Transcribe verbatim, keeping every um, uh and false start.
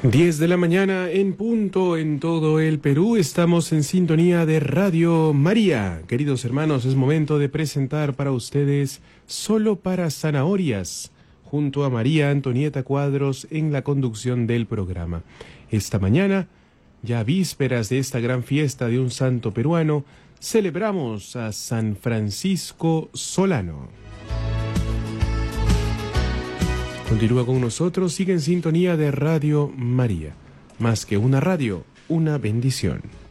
diez de la mañana en punto en todo el Perú. Estamos en sintonía de Radio María. Queridos hermanos, es momento de presentar para ustedes Solo para Zanahorias, junto a María Antonieta Cuadros en la conducción del programa. Esta mañana, ya vísperas de esta gran fiesta de un santo peruano, celebramos a San Francisco Solano. Continúa con nosotros, sigue en sintonía de Radio María. Más que una radio, una bendición.